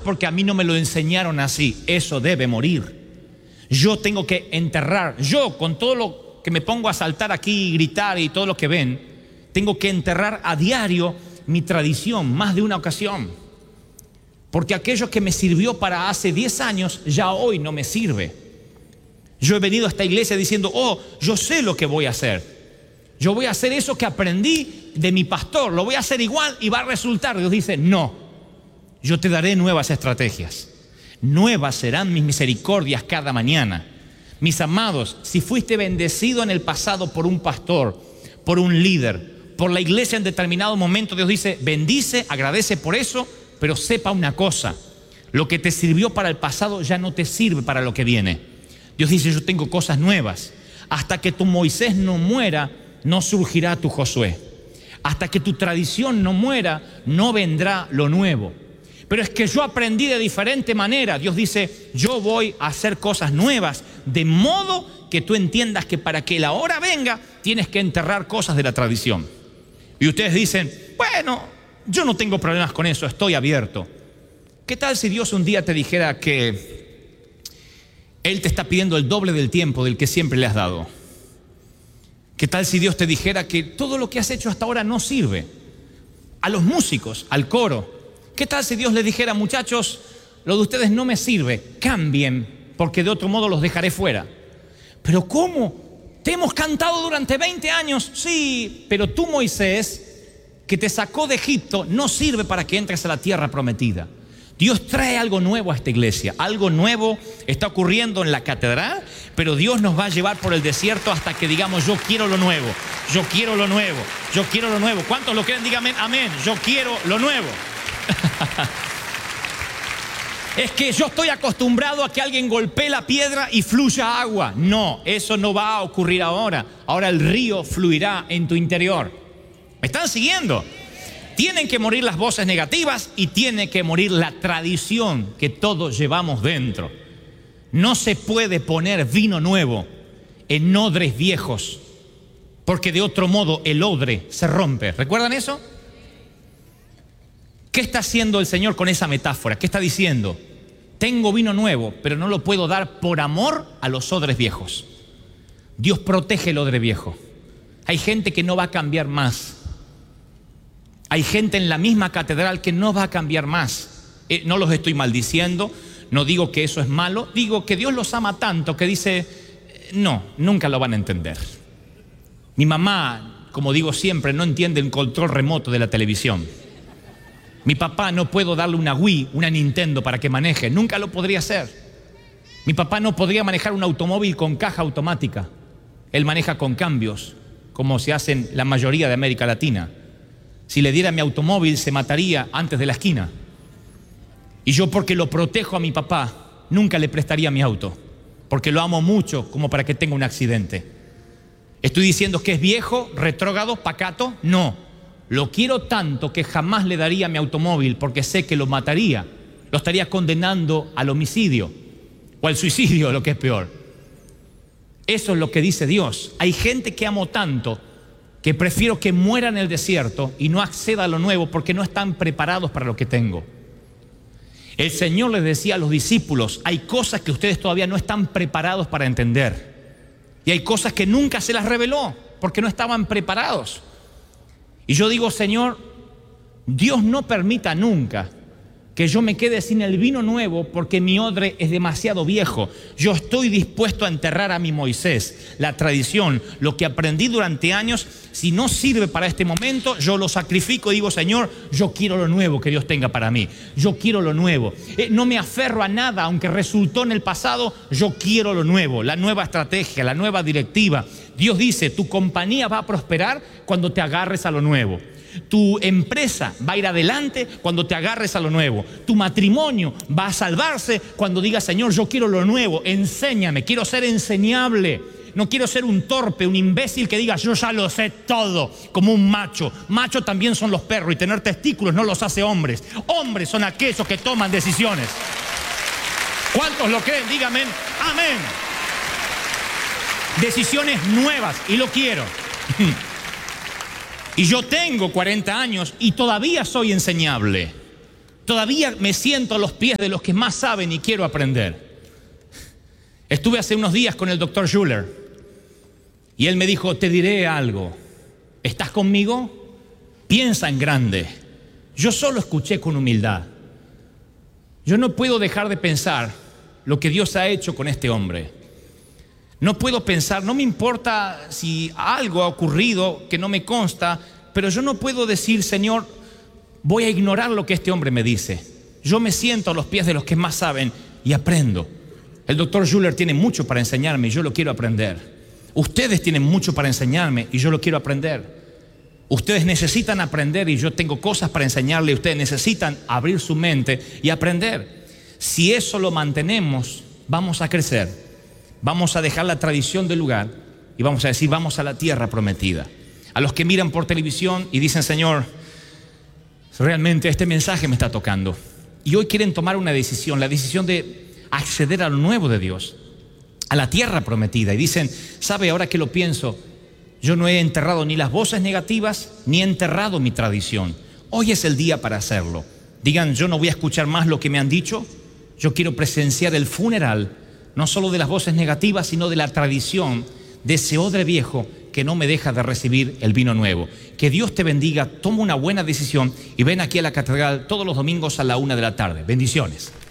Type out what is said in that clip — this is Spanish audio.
porque a mí no me lo enseñaron así. Eso debe morir. Yo tengo que enterrar, yo con todo lo que me pongo a saltar aquí y gritar y todo lo que ven, tengo que enterrar a diario mi tradición, más de una ocasión. Porque aquello que me sirvió para hace 10 años, ya hoy no me sirve. Yo he venido a esta iglesia diciendo, yo sé lo que voy a hacer. Yo voy a hacer eso que aprendí de mi pastor, lo voy a hacer igual y va a resultar. Dios dice, no, yo te daré nuevas estrategias. Nuevas serán mis misericordias cada mañana. Mis amados, si fuiste bendecido en el pasado por un pastor, por un líder, por la iglesia en determinado momento, Dios dice, bendice, agradece por eso, pero sepa una cosa, lo que te sirvió para el pasado ya no te sirve para lo que viene. Dios dice, yo tengo cosas nuevas. Hasta que tu Moisés no muera, no surgirá tu Josué. Hasta que tu tradición no muera, no vendrá lo nuevo. Pero es que yo aprendí de diferente manera. Dios dice, yo voy a hacer cosas nuevas, de modo que tú entiendas que para que la hora venga, tienes que enterrar cosas de la tradición. Y ustedes dicen, bueno, yo no tengo problemas con eso, estoy abierto. ¿Qué tal si Dios un día te dijera que Él te está pidiendo el doble del tiempo del que siempre le has dado? ¿Qué tal si Dios te dijera que todo lo que has hecho hasta ahora no sirve? A los músicos, al coro. ¿Qué tal si Dios les dijera, muchachos, lo de ustedes no me sirve, cambien, porque de otro modo los dejaré fuera? ¿Pero cómo? ¿Te hemos cantado durante 20 años? Sí, pero tú, Moisés, que te sacó de Egipto, no sirve para que entres a la tierra prometida. Dios trae algo nuevo a esta iglesia. Algo nuevo está ocurriendo en la catedral, pero Dios nos va a llevar por el desierto hasta que digamos, yo quiero lo nuevo, yo quiero lo nuevo, yo quiero lo nuevo. ¿Cuántos lo creen? Díganme amén, yo quiero lo nuevo. Es que yo estoy acostumbrado a que alguien golpee la piedra y fluya agua. No, eso no va a ocurrir ahora. Ahora el río fluirá en tu interior. ¿Me están siguiendo? Tienen que morir las voces negativas y tiene que morir la tradición que todos llevamos dentro. No se puede poner vino nuevo en odres viejos, porque de otro modo el odre se rompe. ¿Recuerdan eso? ¿Qué está haciendo el Señor con esa metáfora? ¿Qué está diciendo? Tengo vino nuevo, pero no lo puedo dar por amor a los odres viejos. Dios protege el odre viejo. Hay gente que no va a cambiar más. Hay gente en la misma catedral que no va a cambiar más. No los estoy maldiciendo, no digo que eso es malo, digo que Dios los ama tanto que dice, no, nunca lo van a entender. Mi mamá, como digo siempre, no entiende el control remoto de la televisión. Mi papá no puedo darle una Wii, una Nintendo para que maneje, nunca lo podría hacer. Mi papá no podría manejar un automóvil con caja automática. Él maneja con cambios, como se hace en la mayoría de América Latina. Si le diera mi automóvil, se mataría antes de la esquina. Y yo, porque lo protejo a mi papá, nunca le prestaría mi auto, porque lo amo mucho como para que tenga un accidente. ¿Estoy diciendo que es viejo, retrógrado, pacato? No. Lo quiero tanto que jamás le daría mi automóvil porque sé que lo mataría. Lo estaría condenando al homicidio o al suicidio, lo que es peor. Eso es lo que dice Dios. Hay gente que amo tanto que prefiero que muera en el desierto y no acceda a lo nuevo porque no están preparados para lo que tengo. El Señor les decía a los discípulos, hay cosas que ustedes todavía no están preparados para entender. Y hay cosas que nunca se las reveló porque no estaban preparados. Y yo digo, Señor, Dios no permita nunca que yo me quede sin el vino nuevo porque mi odre es demasiado viejo. Yo estoy dispuesto a enterrar a mi Moisés. La tradición, lo que aprendí durante años, si no sirve para este momento, yo lo sacrifico y digo, Señor, yo quiero lo nuevo que Dios tenga para mí. Yo quiero lo nuevo. No me aferro a nada, aunque resultó en el pasado, yo quiero lo nuevo, la nueva estrategia, la nueva directiva. Dios dice, tu compañía va a prosperar cuando te agarres a lo nuevo. Tu empresa va a ir adelante cuando te agarres a lo nuevo. Tu matrimonio va a salvarse cuando digas, Señor, yo quiero lo nuevo, enséñame, quiero ser enseñable. No quiero ser un torpe, un imbécil que diga, yo ya lo sé todo, como un macho. Macho también son los perros y tener testículos no los hace hombres. Hombres son aquellos que toman decisiones. ¿Cuántos lo creen? Díganme, amén. Decisiones nuevas y lo quiero. Y yo tengo 40 años y todavía soy enseñable. Todavía me siento a los pies de los que más saben y quiero aprender. Estuve hace unos días con el doctor Schuller y él me dijo, te diré algo. ¿Estás conmigo? Piensa en grande. Yo solo escuché con humildad. Yo no puedo dejar de pensar lo que Dios ha hecho con este hombre. No puedo pensar, no me importa si algo ha ocurrido que no me consta, pero yo no puedo decir, Señor, voy a ignorar lo que este hombre me dice. Yo me siento a los pies de los que más saben y aprendo. El doctor Schuller tiene mucho para enseñarme y yo lo quiero aprender. Ustedes tienen mucho para enseñarme y yo lo quiero aprender. Ustedes necesitan aprender y yo tengo cosas para enseñarle. Ustedes necesitan abrir su mente y aprender. Si eso lo mantenemos, vamos a crecer. Vamos a dejar la tradición del lugar y vamos a decir, vamos a la tierra prometida. A los que miran por televisión y dicen, Señor, realmente este mensaje me está tocando. Y hoy quieren tomar una decisión, la decisión de acceder a lo nuevo de Dios, a la tierra prometida. Y dicen, ¿sabe? Ahora que lo pienso, yo no he enterrado ni las voces negativas, ni he enterrado mi tradición. Hoy es el día para hacerlo. Digan, yo no voy a escuchar más lo que me han dicho. Yo quiero presenciar el funeral, no solo de las voces negativas, sino de la tradición, de ese odre viejo que no me deja de recibir el vino nuevo. Que Dios te bendiga, toma una buena decisión y ven aquí a la catedral todos los domingos a la 1 de la tarde. Bendiciones.